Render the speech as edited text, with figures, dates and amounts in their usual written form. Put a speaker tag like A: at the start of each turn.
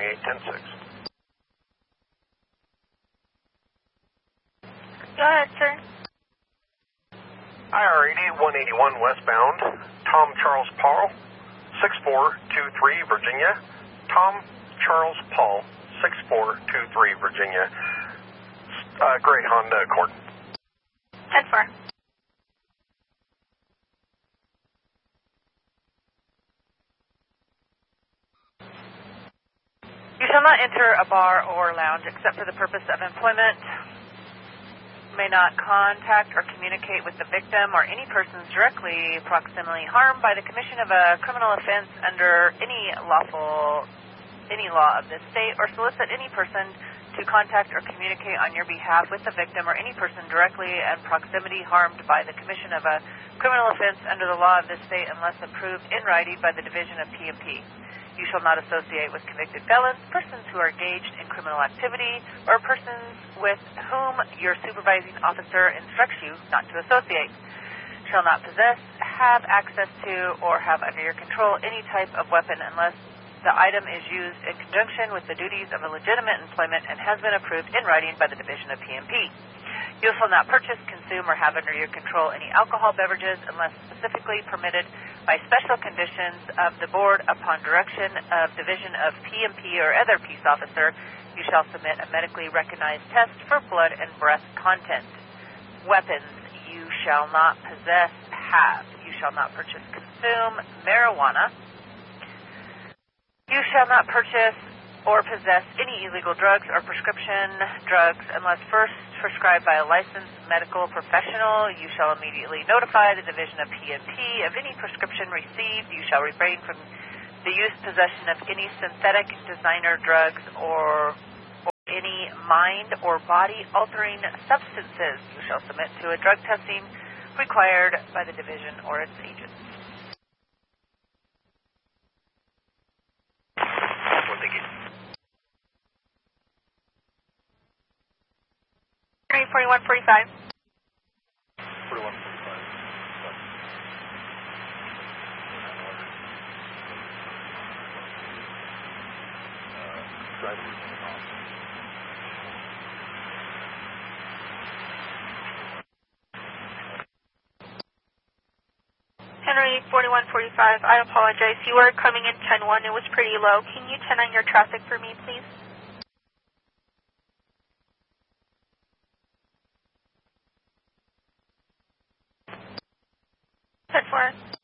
A: 28-10-6.
B: Go ahead, sir.
A: IR-80 181 westbound, Tom Charles Paul, 6423 Virginia. Tom Charles Paul, 6423 Virginia. Gray Honda Accord.
B: 10-4.
C: You shall not enter a bar or lounge except for the purpose of employment. May not contact or communicate with the victim or any persons directly proximately harmed by the commission of a criminal offense under any law of this state, or solicit any person to contact or communicate on your behalf with the victim or any person directly and proximity harmed by the commission of a criminal offense under the law of this state unless approved in writing by the Division of P&P. You shall not associate with convicted felons, persons who are engaged in criminal activity, or persons with whom your supervising officer instructs you not to associate. Shall not possess, have access to, or have under your control any type of weapon unless the item is used in conjunction with the duties of a legitimate employment and has been approved in writing by the Division of P&P. You shall not purchase, consume, or have under your control any alcohol beverages unless specifically permitted by special conditions of the board upon direction of Division of P&P or other peace officer. You shall submit a medically recognized test for blood and breath content. Weapons you shall not possess, have. You shall not purchase, consume marijuana. You shall not purchase or possess any illegal drugs or prescription drugs unless first prescribed by a licensed medical professional. You shall immediately notify the Division of P&P of any prescription received. You shall refrain from the use, possession of any synthetic designer drugs or any mind or body altering substances. You shall submit to a drug testing required by the Division or its agents.
B: 4145. 4145, I apologize. You were coming in 10-1. It was pretty low. Can you 10 on your traffic for me, please? 10-4.